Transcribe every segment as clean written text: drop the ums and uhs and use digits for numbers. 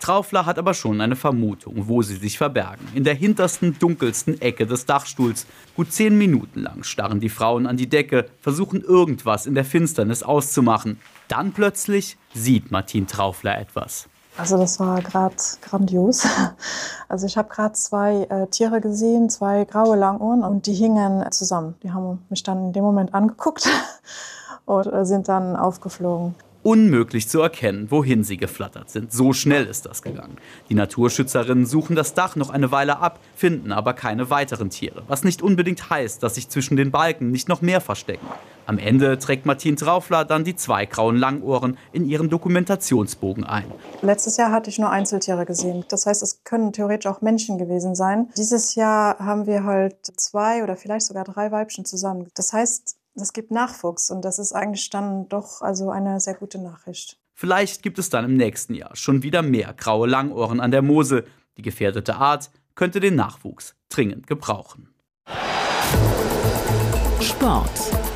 Traufler hat aber schon eine Vermutung, wo sie sich verbergen. In der hintersten, dunkelsten Ecke des Dachstuhls. Gut 10 Minuten lang starren die Frauen an die Decke, versuchen irgendwas in der Finsternis auszumachen. Dann plötzlich sieht Martine Traufler etwas. Also das war gerade grandios. Also ich habe gerade 2 Tiere gesehen, 2 graue Langohren und die hingen zusammen. Die haben mich dann in dem Moment angeguckt und sind dann aufgeflogen. Unmöglich zu erkennen, wohin sie geflattert sind. So schnell ist das gegangen. Die Naturschützerinnen suchen das Dach noch eine Weile ab, finden aber keine weiteren Tiere. Was nicht unbedingt heißt, dass sich zwischen den Balken nicht noch mehr verstecken. Am Ende trägt Martine Traufler dann die 2 grauen Langohren in ihren Dokumentationsbogen ein. Letztes Jahr hatte ich nur Einzeltiere gesehen. Das heißt, es können theoretisch auch Menschen gewesen sein. Dieses Jahr haben wir halt 2 oder vielleicht sogar 3 Weibchen zusammen. Das heißt, es gibt Nachwuchs und das ist eigentlich dann doch eine sehr gute Nachricht. Vielleicht gibt es dann im nächsten Jahr schon wieder mehr graue Langohren an der Mosel. Die gefährdete Art könnte den Nachwuchs dringend gebrauchen. Sport.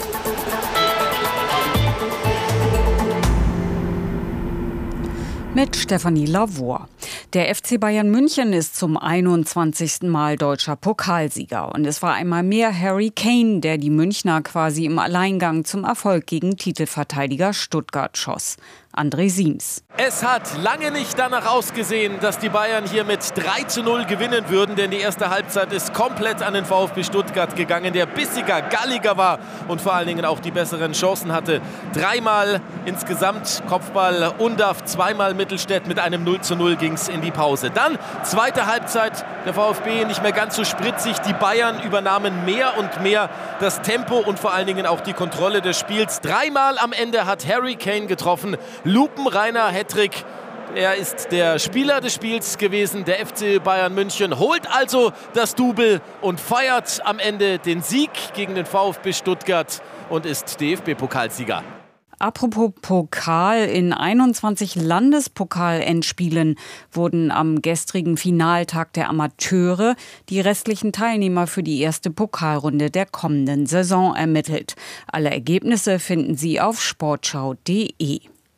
Mit Stefanie Lavoie. Der FC Bayern München ist zum 21. Mal deutscher Pokalsieger. Und es war einmal mehr Harry Kane, der die Münchner quasi im Alleingang zum Erfolg gegen Titelverteidiger Stuttgart schoss. André Siems. Es hat lange nicht danach ausgesehen, dass die Bayern hier mit 3:0 gewinnen würden, denn die erste Halbzeit ist komplett an den VfB Stuttgart gegangen, der bissiger, galliger war und vor allen Dingen auch die besseren Chancen hatte. 3-mal insgesamt Kopfball Undav, 2-mal Mittelstädt, mit einem 0:0 ging es in die Pause. Dann zweite Halbzeit, der VfB nicht mehr ganz so spritzig, die Bayern übernahmen mehr und mehr das Tempo und vor allen Dingen auch die Kontrolle des Spiels. 3-mal am Ende hat Harry Kane getroffen. Lupenreiner Hattrick. Er ist der Spieler des Spiels gewesen. Der FC Bayern München holt also das Double und feiert am Ende den Sieg gegen den VfB Stuttgart und ist DFB-Pokalsieger. Apropos Pokal, in 21 Landespokal-Endspielen wurden am gestrigen Finaltag der Amateure die restlichen Teilnehmer für die erste Pokalrunde der kommenden Saison ermittelt. Alle Ergebnisse finden Sie auf sportschau.de.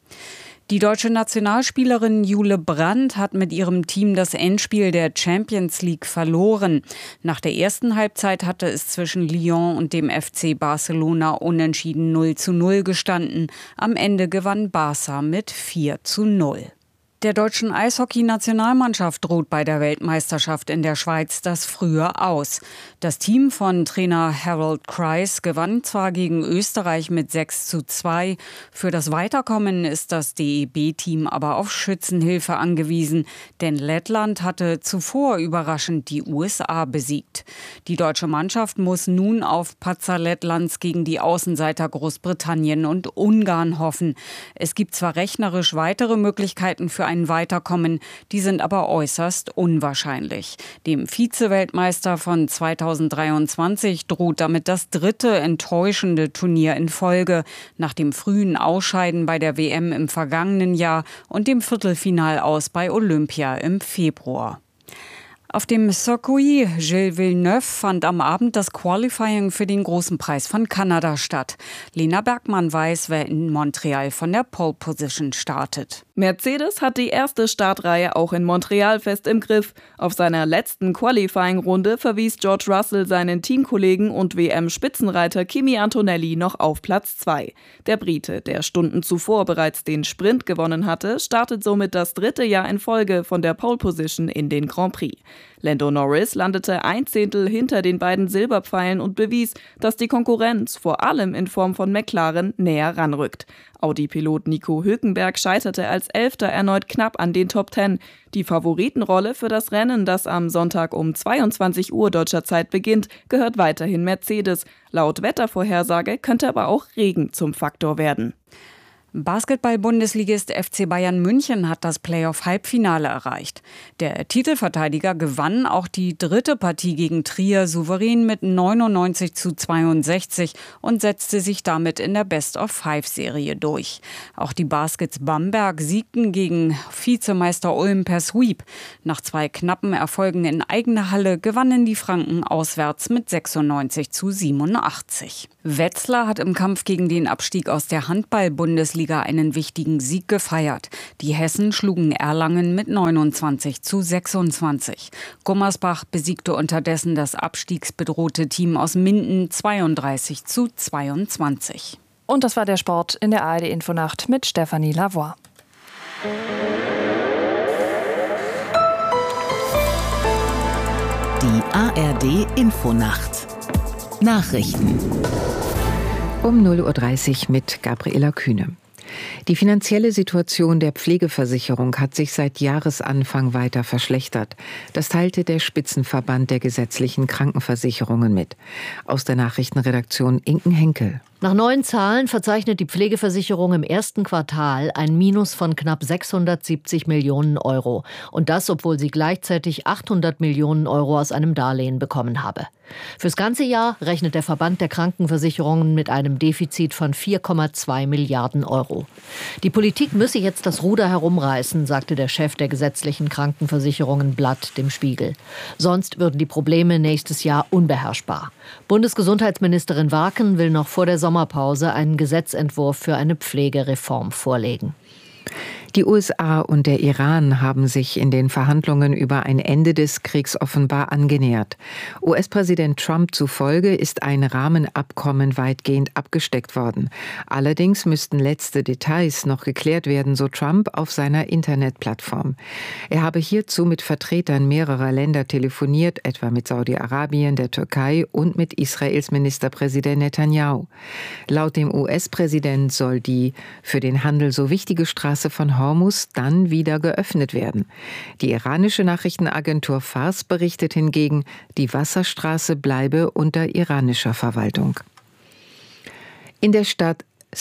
Die deutsche Nationalspielerin Jule Brandt hat mit ihrem Team das Endspiel der Champions League verloren. Nach der ersten Halbzeit hatte es zwischen Lyon und dem FC Barcelona unentschieden 0:0 gestanden. Am Ende gewann Barca mit 4:0. Der deutschen Eishockey-Nationalmannschaft droht bei der Weltmeisterschaft in der Schweiz das Frühe Aus. Das Team von Trainer Harold Kreis gewann zwar gegen Österreich mit 6:2. Für das Weiterkommen ist das DEB-Team aber auf Schützenhilfe angewiesen, denn Lettland hatte zuvor überraschend die USA besiegt. Die deutsche Mannschaft muss nun auf Patzer Lettlands gegen die Außenseiter Großbritannien und Ungarn hoffen. Es gibt zwar rechnerisch weitere Möglichkeiten für ein Weiterkommen, die sind aber äußerst unwahrscheinlich. Dem Vize-Weltmeister von 2023 droht damit das 3. enttäuschende Turnier in Folge, nach dem frühen Ausscheiden bei der WM im vergangenen Jahr und dem Viertelfinalaus bei Olympia im Februar. Auf dem Circuit Gilles Villeneuve fand am Abend das Qualifying für den Großen Preis von Kanada statt. Lena Bergmann weiß, wer in Montreal von der Pole Position startet. Mercedes hat die erste Startreihe auch in Montreal fest im Griff. Auf seiner letzten Qualifying-Runde verwies George Russell seinen Teamkollegen und WM-Spitzenreiter Kimi Antonelli noch auf Platz 2. Der Brite, der Stunden zuvor bereits den Sprint gewonnen hatte, startet somit das 3. Jahr in Folge von der Pole Position in den Grand Prix. Lando Norris landete 1/10 hinter den beiden Silberpfeilen und bewies, dass die Konkurrenz vor allem in Form von McLaren näher ranrückt. Audi-Pilot Nico Hülkenberg scheiterte als 11. erneut knapp an den Top 10. Die Favoritenrolle für das Rennen, das am Sonntag um 22 Uhr deutscher Zeit beginnt, gehört weiterhin Mercedes. Laut Wettervorhersage könnte aber auch Regen zum Faktor werden. Basketball-Bundesligist FC Bayern München hat das Playoff-Halbfinale erreicht. Der Titelverteidiger gewann auch die 3. Partie gegen Trier souverän mit 99:62 und setzte sich damit in der Best-of-5-Serie durch. Auch die Baskets Bamberg siegten gegen Vizemeister Ulm per Sweep. Nach 2 knappen Erfolgen in eigener Halle gewannen die Franken auswärts mit 96:87. Wetzlar hat im Kampf gegen den Abstieg aus der Handball-Bundesliga Bundesliga einen wichtigen Sieg gefeiert. Die Hessen schlugen Erlangen mit 29:26. Gummersbach besiegte unterdessen das abstiegsbedrohte Team aus Minden 32:22. Und das war der Sport in der ARD-Infonacht mit Stefanie Lavoie. Die ARD-Infonacht. Nachrichten. Um 0:30 Uhr mit Gabriela Kühne. Die finanzielle Situation der Pflegeversicherung hat sich seit Jahresanfang weiter verschlechtert. Das teilte der Spitzenverband der gesetzlichen Krankenversicherungen mit. Aus der Nachrichtenredaktion Inken Henkel. Nach neuen Zahlen verzeichnet die Pflegeversicherung im ersten Quartal ein Minus von knapp 670 Millionen Euro. Und das, obwohl sie gleichzeitig 800 Millionen Euro aus einem Darlehen bekommen habe. Fürs ganze Jahr rechnet der Verband der Krankenversicherungen mit einem Defizit von 4,2 Milliarden Euro. Die Politik müsse jetzt das Ruder herumreißen, sagte der Chef der gesetzlichen Krankenversicherungen Blatt dem Spiegel. Sonst würden die Probleme nächstes Jahr unbeherrschbar. Bundesgesundheitsministerin Warken will noch vor der Sommerpause einen Gesetzentwurf für eine Pflegereform vorlegen. Die USA und der Iran haben sich in den Verhandlungen über ein Ende des Kriegs offenbar angenähert. US-Präsident Trump zufolge ist ein Rahmenabkommen weitgehend abgesteckt worden. Allerdings müssten letzte Details noch geklärt werden, so Trump auf seiner Internetplattform. Er habe hierzu mit Vertretern mehrerer Länder telefoniert, etwa mit Saudi-Arabien, der Türkei und mit Israels Ministerpräsident Netanyahu. Laut dem US-Präsident soll die für den Handel so wichtige Straße von Hormuz dann wieder geöffnet werden. Die iranische Nachrichtenagentur Fars berichtet hingegen, die Wasserstraße bleibe unter iranischer Verwaltung. In der Stadt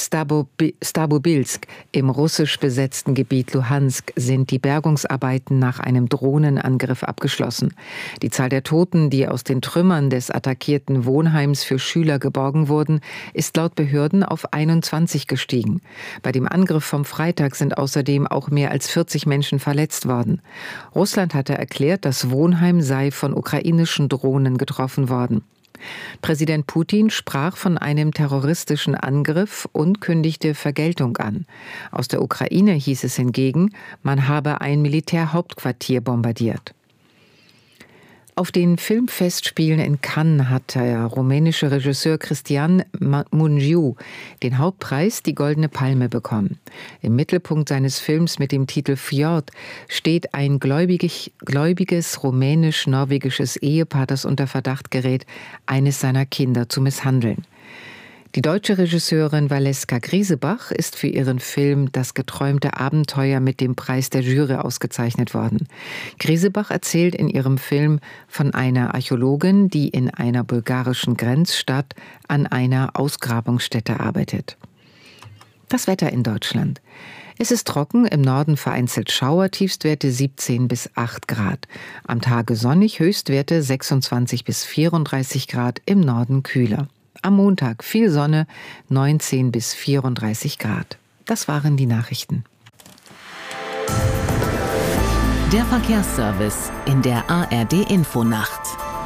Starobilsk im russisch besetzten Gebiet Luhansk sind die Bergungsarbeiten nach einem Drohnenangriff abgeschlossen. Die Zahl der Toten, die aus den Trümmern des attackierten Wohnheims für Schüler geborgen wurden, ist laut Behörden auf 21 gestiegen. Bei dem Angriff vom Freitag sind außerdem auch mehr als 40 Menschen verletzt worden. Russland hatte erklärt, das Wohnheim sei von ukrainischen Drohnen getroffen worden. Präsident Putin sprach von einem terroristischen Angriff und kündigte Vergeltung an. Aus der Ukraine hieß es hingegen, man habe ein Militärhauptquartier bombardiert. Auf den Filmfestspielen in Cannes hat der rumänische Regisseur Cristian Mungiu den Hauptpreis, die Goldene Palme, bekommen. Im Mittelpunkt seines Films mit dem Titel Fjord steht ein gläubiges rumänisch-norwegisches Ehepaar, das unter Verdacht gerät, eines seiner Kinder zu misshandeln. Die deutsche Regisseurin Valeska Griesebach ist für ihren Film Das geträumte Abenteuer mit dem Preis der Jury ausgezeichnet worden. Griesebach erzählt in ihrem Film von einer Archäologin, die in einer bulgarischen Grenzstadt an einer Ausgrabungsstätte arbeitet. Das Wetter in Deutschland. Es ist trocken, im Norden vereinzelt Schauer, Tiefstwerte 17 bis 8 Grad. Am Tage sonnig, Höchstwerte 26 bis 34 Grad, im Norden kühler. Am Montag viel Sonne, 19 bis 34 Grad. Das waren die Nachrichten. Der Verkehrsservice in der ARD-Infonacht.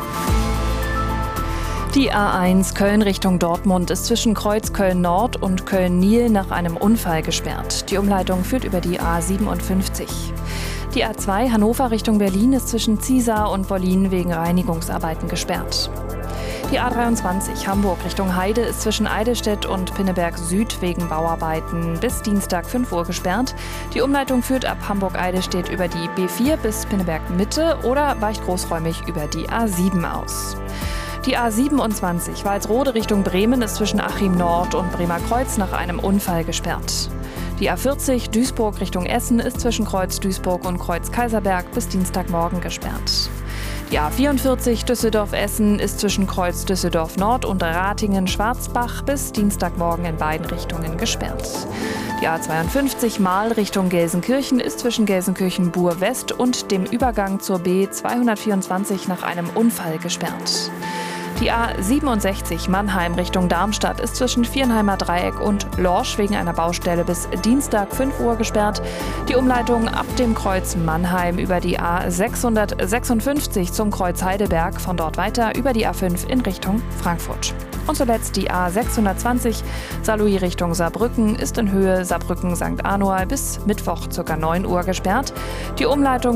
Die A1 Köln Richtung Dortmund ist zwischen Kreuz Köln-Nord und Köln-Niel nach einem Unfall gesperrt. Die Umleitung führt über die A57. Die A2 Hannover Richtung Berlin ist zwischen Ziesar und Wollin wegen Reinigungsarbeiten gesperrt. Die A23 Hamburg Richtung Heide ist zwischen Eidelstedt und Pinneberg Süd wegen Bauarbeiten bis Dienstag 5 Uhr gesperrt. Die Umleitung führt ab Hamburg-Eidelstedt über die B4 bis Pinneberg Mitte oder weicht großräumig über die A7 aus. Die A27 Walsrode Richtung Bremen ist zwischen Achim Nord und Bremerkreuz nach einem Unfall gesperrt. Die A40 Duisburg Richtung Essen ist zwischen Kreuz Duisburg und Kreuz Kaiserberg bis Dienstagmorgen gesperrt. Die A44 Düsseldorf-Essen ist zwischen Kreuz Düsseldorf Nord und Ratingen-Schwarzbach bis Dienstagmorgen in beiden Richtungen gesperrt. Die A52 Mahl Richtung Gelsenkirchen ist zwischen Gelsenkirchen-Bur West und dem Übergang zur B224 nach einem Unfall gesperrt. Die A67 Mannheim Richtung Darmstadt ist zwischen Viernheimer Dreieck und Lorsch wegen einer Baustelle bis Dienstag 5 Uhr gesperrt. Die Umleitung ab dem Kreuz Mannheim über die A656 zum Kreuz Heidelberg, von dort weiter über die A5 in Richtung Frankfurt. Und zuletzt die A620 Saarlouis Richtung Saarbrücken ist in Höhe Saarbrücken-St. Aloy bis Mittwoch ca. 9 Uhr gesperrt. Die Umleitung